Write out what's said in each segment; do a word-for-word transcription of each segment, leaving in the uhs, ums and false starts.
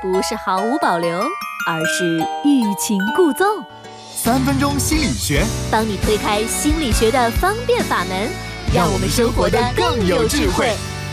不是毫无保留，而是欲擒故纵。 三分钟心理学， 帮你推开心理学的方便法门，让我们生活得更有智慧。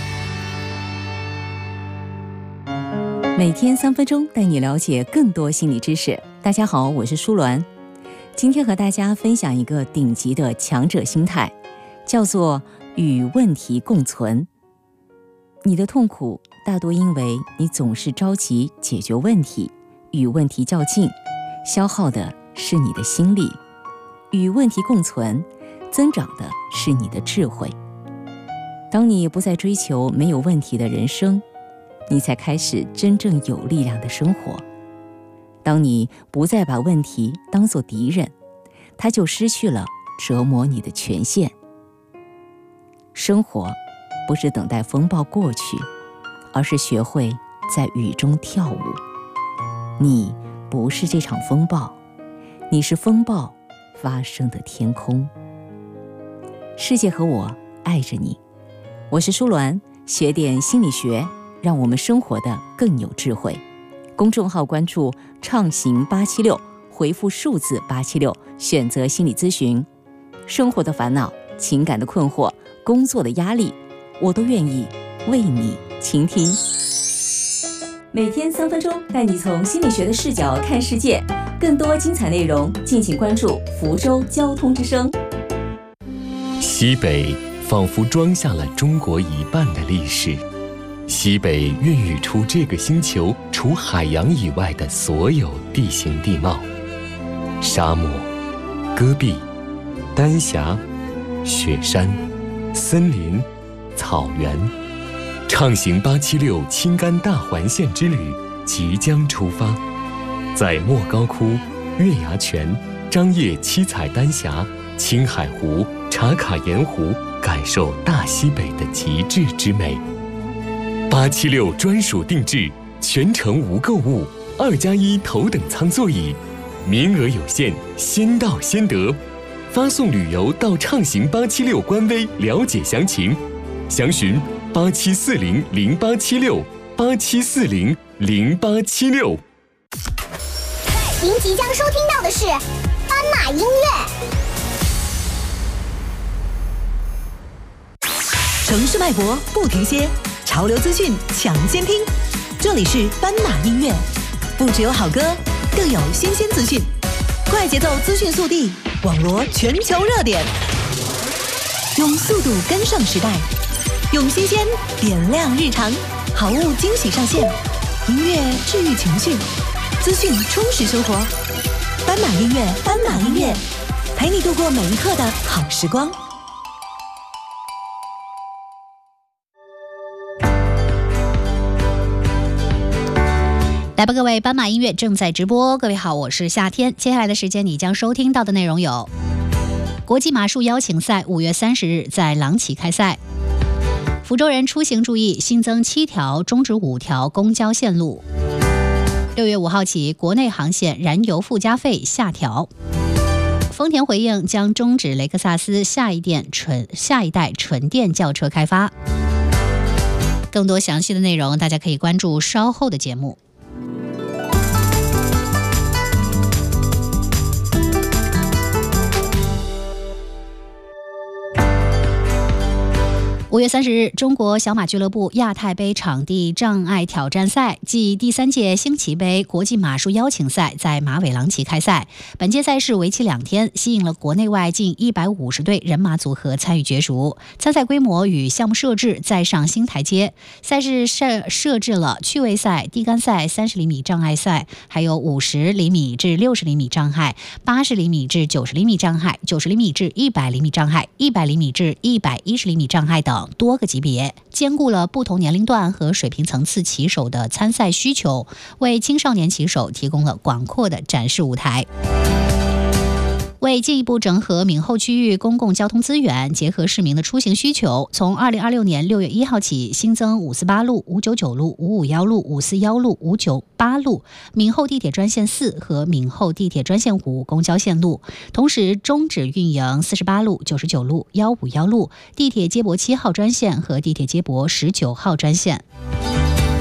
每天三分钟，带你了解更多心理知识。大家好，我是舒鸾。今天和大家分享一个顶级的强者心态，叫做与问题共存。你的痛苦大多因为你总是着急解决问题，与问题较劲，消耗的是你的心力；与问题共存，增长的是你的智慧。当你不再追求没有问题的人生，你才开始真正有力量的生活。当你不再把问题当作敌人，它就失去了折磨你的权限。生活不是等待风暴过去，而是学会在雨中跳舞。你不是这场风暴，你是风暴发生的天空。世界和我爱着你，我是舒鸾，学点心理学，让我们生活的更有智慧。公众号关注畅行八七六，回复数字八七六，选择心理咨询。生活的烦恼、情感的困惑、工作的压力，我都愿意为你倾听。每天三分钟，带你从心理学的视角看世界。更多精彩内容，敬请关注福州交通之声。 西北仿佛装下了中国一半的历史，西北孕育出这个星球除海洋以外的所有地形地貌：沙漠、戈壁、丹霞、雪山、森林、草原。畅行八七六青甘大环线之旅即将出发，在莫高窟、月牙泉、张掖七彩丹霞、青海湖、茶卡盐湖，感受大西北的极致之美。八七六专属定制，全程无购物，二加一头等舱座椅，名额有限，先到先得。发送旅游到畅行八七六官微了解详情，详询八七四零零八七六八七四零零八七六。 您即将收听到的是斑马音乐。 城市脉搏不停歇，潮流资讯抢先听。这里是斑马音乐，不只有好歌，更有新鲜资讯，快节奏资讯速递，网罗全球热点，用速度跟上时代，用新鲜点亮日常，好物惊喜上线，音乐治愈情绪，资讯充实生活。斑马音乐，斑马音乐，陪你度过每一刻的好时光。 来吧，各位，斑马音乐正在直播。各位好，我是夏天。接下来的时间，你将收听到的内容有：国际马术邀请赛五月三十日在郎崎开赛。福州人出行注意，新增七条，终止五条公交线路。六月五号起，国内航线燃油附加费下调。丰田回应将终止雷克萨斯下一电纯下一代纯电轿车开发。更多详细的内容，大家可以关注稍后的节目。五月三十日，中国小马俱乐部亚太杯场地障碍挑战赛暨第三届星骑杯国际马术邀请赛在马尾郎崎开赛。本届赛事为期两天，吸引了国内外近一百五十对人马组合参与角逐。参赛规模与项目设置再上新台阶，赛事设设置了趣味赛、地杆赛、三十厘米障碍赛，还有五十厘米至六十厘米障碍、八十厘米至九十厘米障碍、九十厘米至一百厘米障碍、一百厘米至一百一十厘米障碍等多个级别，兼顾了不同年龄段和水平层次骑手的参赛需求，为青少年骑手提供了广阔的展示舞台。为进一步整合闽后区域公共交通资源，结合市民的出行需求，从二零二六年六月一号起，新增五四八路、五九九路、五五一路、五四一路、五九八路闽后地铁专线四和闽后地铁专线五公交线路，同时终止运营四十八路、九十九路、一五一路、地铁接驳七号专线和地铁接驳十九号专线。